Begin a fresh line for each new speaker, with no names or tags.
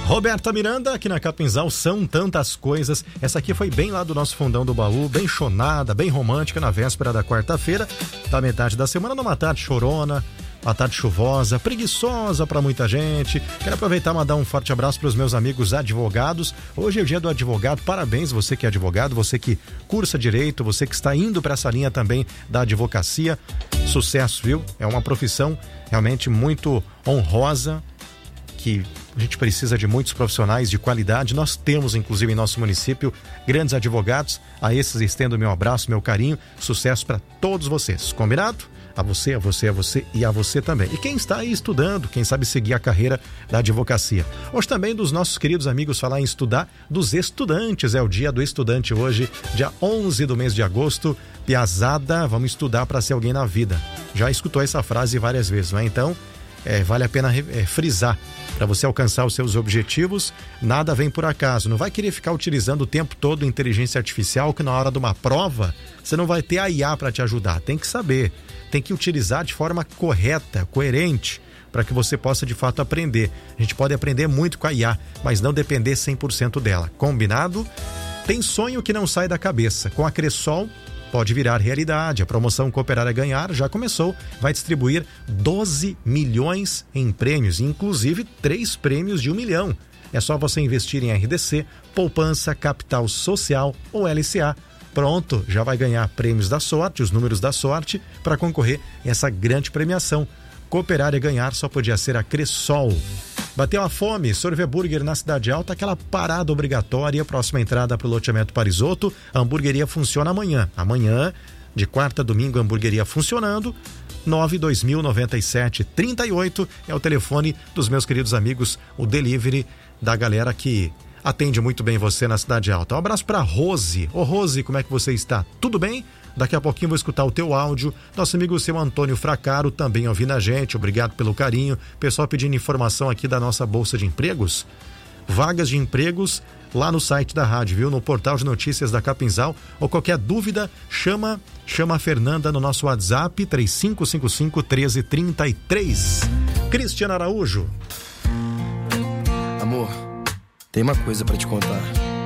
Roberta Miranda, aqui na Capinzal, são tantas coisas. Essa aqui foi bem lá do nosso fundão do baú, bem chonada, bem romântica, na véspera da quarta-feira, da metade da semana, numa tarde chorona, uma tarde chuvosa, preguiçosa para muita gente. Quero aproveitar e mandar um forte abraço para os meus amigos advogados. Hoje é o dia do advogado, parabéns você que é advogado, você que cursa direito, você que está indo para essa linha também da advocacia. Sucesso, viu? É uma profissão realmente muito honrosa, que a gente precisa de muitos profissionais de qualidade. Nós temos, inclusive, em nosso município, grandes advogados. A esses estendo o meu abraço, meu carinho. Sucesso para todos vocês. Combinado? A você, a você, a você e a você também. E quem está aí estudando, quem sabe seguir a carreira da advocacia. Hoje também dos nossos queridos amigos falar em estudar, dos estudantes. É o dia do estudante hoje, dia 11 do mês de agosto. Piazada, vamos estudar para ser alguém na vida. Já escutou essa frase várias vezes, não é? Então, vale a pena frisar. Para você alcançar os seus objetivos, nada vem por acaso. Não vai querer ficar utilizando o tempo todo inteligência artificial, que na hora de uma prova você não vai ter a IA para te ajudar. Tem que saber, tem que utilizar de forma correta, coerente, para que você possa de fato aprender. A gente pode aprender muito com a IA, mas não depender 100% dela. Combinado? Tem sonho que não sai da cabeça. Com a Cressol, pode virar realidade. A promoção Cooperar é Ganhar já começou. Vai distribuir 12 milhões em prêmios, inclusive 3 prêmios de 1 milhão. É só você investir em RDC, Poupança, Capital Social ou LCA. Pronto, já vai ganhar prêmios da sorte, os números da sorte, para concorrer a essa grande premiação. Cooperar é Ganhar só podia ser a Cressol. Bateu a fome, Sorvê Burger na Cidade Alta, aquela parada obrigatória, próxima entrada para o loteamento Parisotto. A hamburgueria funciona amanhã. Amanhã, de quarta a domingo, a hamburgueria funcionando. 9209738 é o telefone dos meus queridos amigos, o delivery da galera que atende muito bem você na Cidade Alta. Um abraço para Rose. Ô Rose, como é que você está? Tudo bem? Daqui a pouquinho vou escutar o teu áudio. Nosso amigo seu Antônio Fracaro também ouvindo a gente. Obrigado pelo carinho. Pessoal pedindo informação aqui da nossa Bolsa de Empregos. Vagas de empregos lá no site da rádio, viu? No portal de notícias da Capinzal. Ou qualquer dúvida, chama a Fernanda no nosso WhatsApp 3555-1333. Cristiano Araújo.
Amor, tem uma coisa pra te contar.